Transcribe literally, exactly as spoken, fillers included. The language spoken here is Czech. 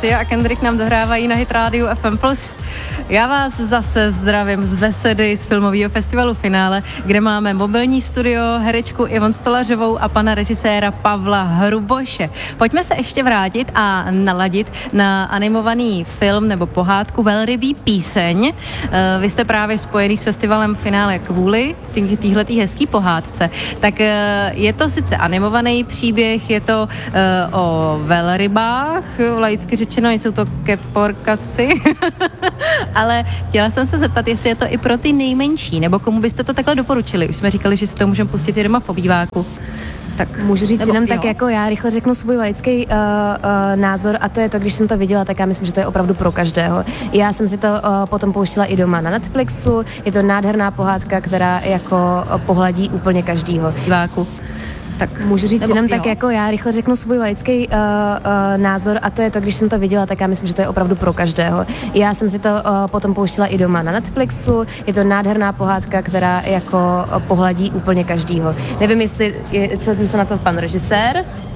Sia a Kendrick nám dohrávají na Hit Radio F M plus. Já vás zase zdravím z besedy z filmového festivalu Finále, kde máme mobilní studio, herečku Ivon Stolařovou a pana režiséra Pavla Hruboše. Pojďme se ještě vrátit a naladit na animovaný film nebo pohádku Velrybí píseň. Vy jste právě spojený s festivalem Finále kvůli téhletý hezký pohádce. Tak je to sice animovaný příběh, je to uh, o velrybách, laicky řečeno, jsou to keporkaci, ale chtěla jsem se zeptat, jestli je to i pro ty nejmenší, nebo komu byste to takhle doporučili. Už jsme říkali, že si to můžeme pustit i doma v obýváku. Tak můžu říct jenom tak jako já, rychle řeknu svůj laický uh, uh, názor a to je to, když jsem to viděla, tak já myslím, že to je opravdu pro každého. Já jsem si to uh, potom pouštila i doma na Netflixu, je to nádherná pohádka, která jako pohladí úplně každýho. Diváku. Tak můžu říct jenom tak jako já, rychle řeknu svůj laický uh, uh, názor a to je to, když jsem to viděla, tak já myslím, že to je opravdu pro každého. Já jsem si to uh, potom pouštila i doma na Netflixu, je to nádherná pohádka, která jako pohladí úplně každýho. Nevím, jestli je, co, co na to pan režisér.